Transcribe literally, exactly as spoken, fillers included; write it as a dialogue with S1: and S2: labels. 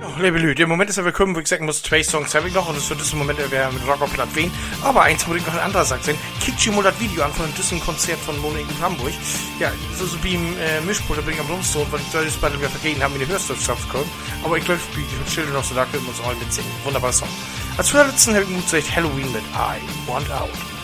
S1: Oh, liebe Leute, im Moment ist er willkommen, wo ich sagen muss, zwei Songs habe ich noch und es wird im Moment wäre mit Rocker platt wen. Aber eins muss ich noch ein anderer sagen. Kickt ihr mal das Video an von diesem Konzert von Mono in Hamburg. Ja, so, so wie im äh, Mischpult, da bin ich am Rumstone, weil ich soll das beide wieder vergehen haben, wie die Hörstoffschaft kommen. Aber ich glaube, die Schilder noch so, da können wir uns auch mitsingen. Wunderbarer Song. Als vorletzten habe ich gesagt, Halloween mit I Want Out.